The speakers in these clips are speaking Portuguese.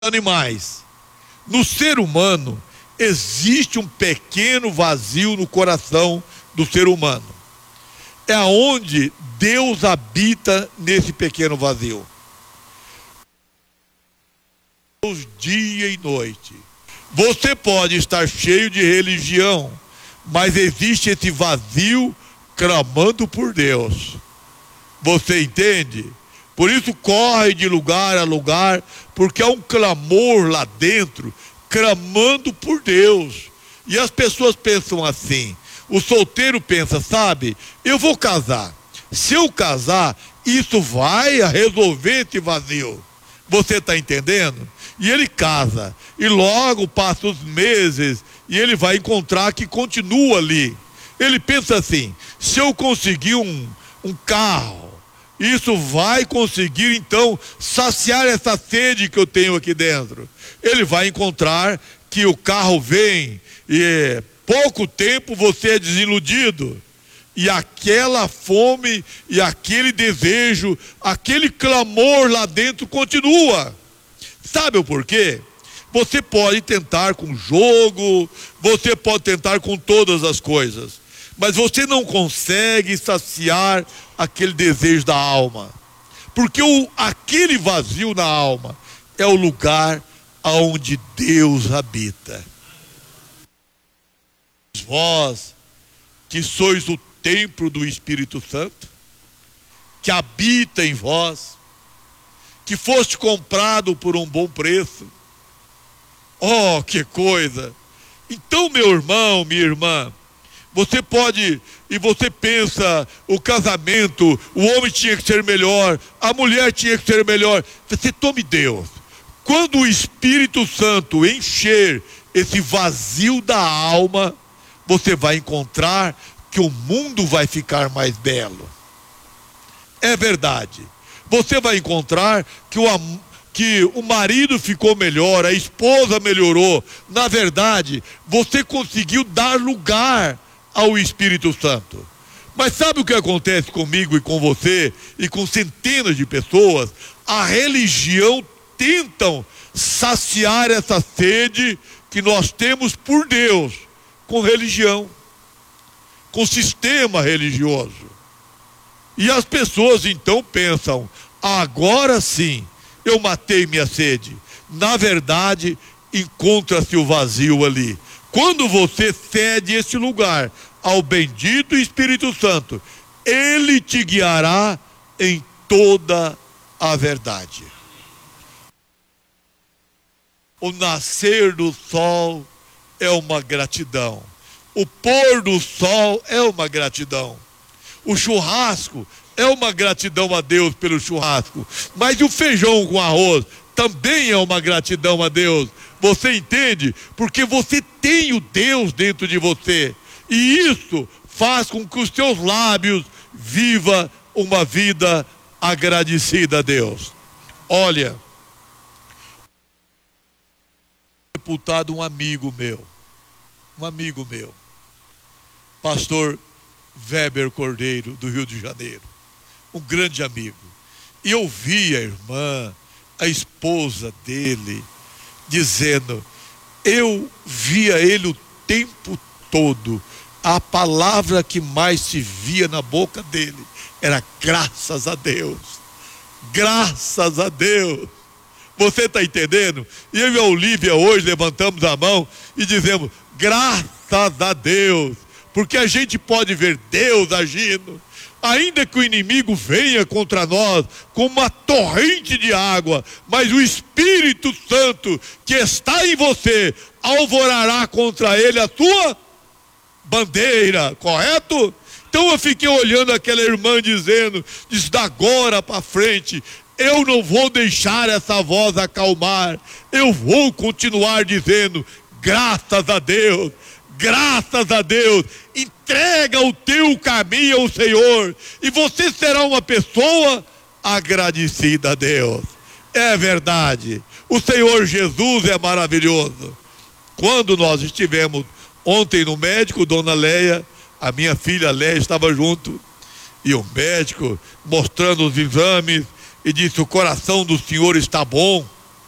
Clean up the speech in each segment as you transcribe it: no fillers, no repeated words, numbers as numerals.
animais. No ser humano, existe um pequeno vazio no coração do ser humano. É onde Deus habita nesse pequeno vazio. Dia e noite. Você pode estar cheio de religião, mas existe esse vazio clamando por Deus. Você entende? Por isso corre de lugar a lugar, porque há um clamor lá dentro, clamando por Deus. E as pessoas pensam assim, o solteiro pensa, sabe, eu vou casar. Se eu casar, isso vai resolver esse vazio. Você está entendendo? E ele casa, e logo passam os meses, e ele vai encontrar que continua ali. Ele pensa assim, se eu conseguir um carro, isso vai conseguir então saciar essa sede que eu tenho aqui dentro. Ele vai encontrar que o carro vem e pouco tempo você é desiludido. E aquela fome e aquele desejo, aquele clamor lá dentro continua. Sabe o porquê? Você pode tentar com jogo, você pode tentar com todas as coisas, mas você não consegue saciar aquele desejo da alma, porque aquele vazio na alma é o lugar onde Deus habita. Vós que sois o templo do Espírito Santo, que habita em vós, que foste comprado por um bom preço. Oh, que coisa! Então, meu irmão, minha irmã, você pode, e você pensa, o casamento, o homem tinha que ser melhor, a mulher tinha que ser melhor. Você tome Deus. Quando o Espírito Santo encher esse vazio da alma, você vai encontrar que o mundo vai ficar mais belo. É verdade. Você vai encontrar que o marido ficou melhor, a esposa melhorou. Na verdade, você conseguiu dar lugar ao Espírito Santo. Mas sabe o que acontece comigo e com você e com centenas de pessoas? A religião tentam saciar essa sede que nós temos por Deus com religião, com sistema religioso. E as pessoas então pensam, agora sim, eu matei minha sede. Na verdade, encontra-se o vazio ali. Quando você cede esse lugar ao bendito Espírito Santo, ele te guiará em toda a verdade. O nascer do sol é uma gratidão. O pôr do sol é uma gratidão. O churrasco é uma gratidão a Deus pelo churrasco. Mas o feijão com arroz também é uma gratidão a Deus. Você entende? Porque você tem o Deus dentro de você. E isso faz com que os seus lábios vivam uma vida agradecida a Deus. Olha, deputado, um amigo meu, pastor Weber Cordeiro, do Rio de Janeiro, um grande amigo. E eu vi a irmã, a esposa dele, dizendo, eu via ele o tempo todo, a palavra que mais se via na boca dele era graças a Deus, graças a Deus. Você está entendendo? E eu e a Olívia hoje levantamos a mão e dizemos, graças a Deus, porque a gente pode ver Deus agindo, ainda que o inimigo venha contra nós com uma torrente de água, mas o Espírito Santo que está em você alvorará contra ele a sua bandeira, correto? Então eu fiquei olhando aquela irmã dizendo, diz, da agora para frente, eu não vou deixar essa voz acalmar, eu vou continuar dizendo, graças a Deus, graças a Deus, entrega o teu caminho ao Senhor, e você será uma pessoa agradecida a Deus. É verdade, o Senhor Jesus é maravilhoso. Quando nós estivemos ontem no médico, dona Leia, a minha filha Leia estava junto, e o médico mostrando os exames, e disse, o coração do senhor está bom.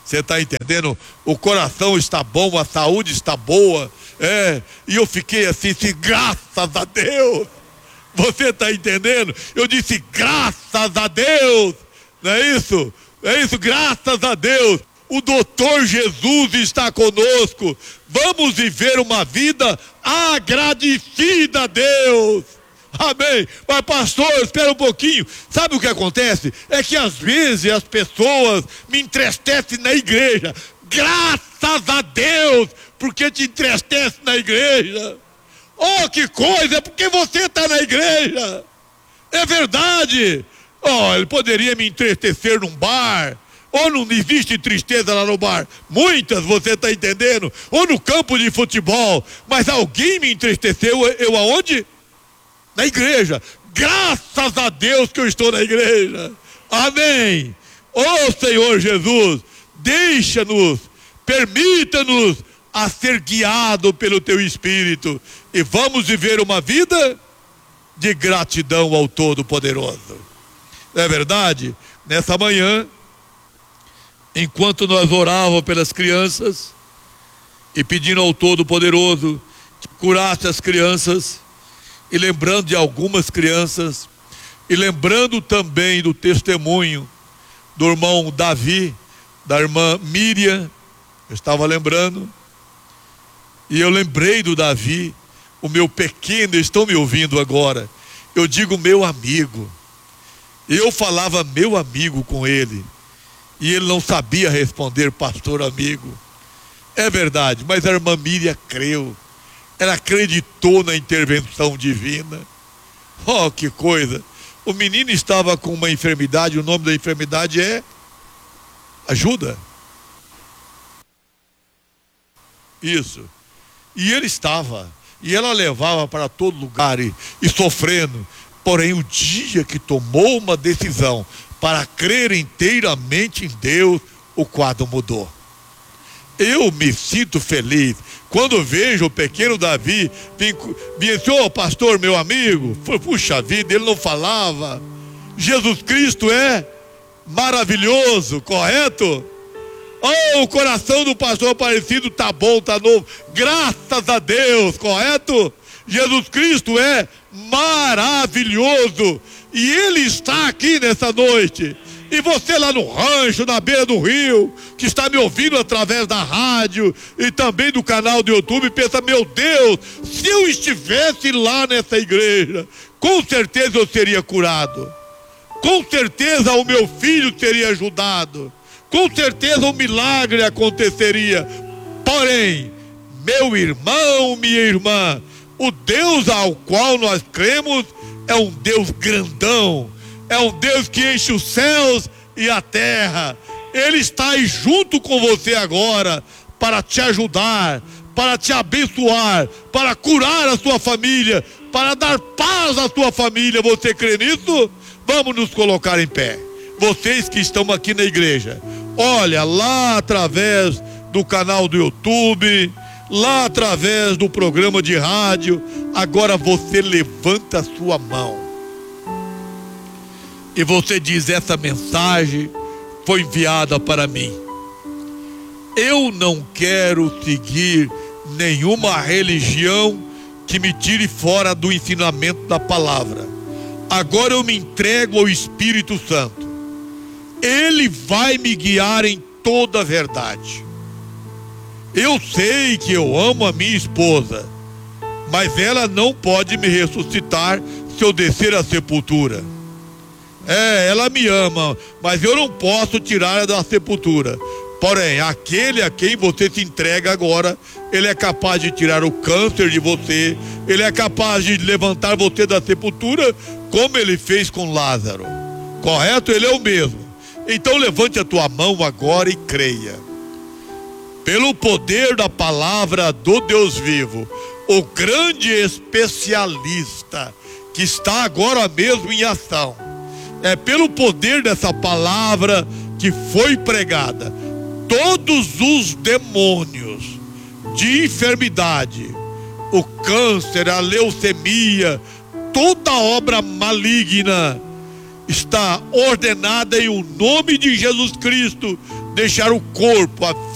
Você está entendendo? O coração está bom, a saúde está boa. E eu fiquei assim, graças a Deus. Você está entendendo? Eu disse, graças a Deus. Não é isso? É isso, graças a Deus. O doutor Jesus está conosco. Vamos viver uma vida agradecida a Deus. Amém. Mas pastor, espera um pouquinho. Sabe o que acontece? É que às vezes as pessoas me entristecem na igreja. Graças a Deus, porque te entristece na igreja. Oh, que coisa, porque você está na igreja. É verdade. Oh, ele poderia me entristecer num bar. Ou não existe tristeza lá no bar? Muitas, você está entendendo? Ou no campo de futebol. Mas alguém me entristeceu, eu aonde? Na igreja. Graças a Deus que eu estou na igreja. Amém. Oh Senhor Jesus, deixa-nos, permita-nos a ser guiado pelo teu Espírito. E vamos viver uma vida de gratidão ao Todo-Poderoso. Não é verdade? Nessa manhã, enquanto nós orávamos pelas crianças e pedindo ao Todo-Poderoso que curasse as crianças, e lembrando de algumas crianças, e lembrando também do testemunho do irmão Davi, da irmã Miriam, eu estava lembrando, e eu lembrei do Davi, o meu pequeno, estão me ouvindo agora, eu digo meu amigo, eu falava meu amigo com ele, e ele não sabia responder, pastor amigo. É verdade, mas a irmã Miriam creu. Ela acreditou na intervenção divina. Oh, que coisa. O menino estava com uma enfermidade, o nome da enfermidade é ajuda. Isso. E ele estava. E ela levava para todo lugar e sofrendo. Porém, o dia que tomou uma decisão para crer inteiramente em Deus, o quadro mudou. Eu me sinto feliz quando vejo o pequeno Davi ô pastor, meu amigo, puxa vida, ele não falava. Jesus Cristo é maravilhoso, correto? Oh, o coração do pastor Aparecido tá bom, tá novo, graças a Deus, correto? Jesus Cristo é maravilhoso e Ele está aqui nessa noite. E você lá no rancho, na beira do rio, que está me ouvindo através da rádio e também do canal do YouTube, pensa, meu Deus, se eu estivesse lá nessa igreja, com certeza eu seria curado. Com certeza o meu filho seria ajudado. Com certeza um milagre aconteceria. Porém, meu irmão, minha irmã, o Deus ao qual nós cremos é um Deus grandão. É um Deus que enche os céus e a terra. Ele está aí junto com você agora para te ajudar, para te abençoar, para curar a sua família, para dar paz à sua família. Você crê nisso? Vamos nos colocar em pé. Vocês que estão aqui na igreja, olha, lá através do canal do YouTube, lá através do programa de rádio, agora você levanta a sua mão. E você diz, essa mensagem foi enviada para mim. Eu não quero seguir nenhuma religião que me tire fora do ensinamento da palavra. Agora eu me entrego ao Espírito Santo. Ele vai me guiar em toda a verdade. Eu sei que eu amo a minha esposa, mas ela não pode me ressuscitar se eu descer à sepultura. Ela me ama, mas eu não posso tirá-la da sepultura. Porém, aquele a quem você se entrega agora, ele é capaz de tirar o câncer de você, ele é capaz de levantar você da sepultura, como ele fez com Lázaro. Correto? Ele é o mesmo. Então levante a tua mão agora e creia. Pelo poder da palavra do Deus vivo, o grande especialista que está agora mesmo em ação, é pelo poder dessa palavra que foi pregada, todos os demônios de enfermidade, o câncer, a leucemia, toda obra maligna está ordenada em o nome de Jesus Cristo deixar o corpo, a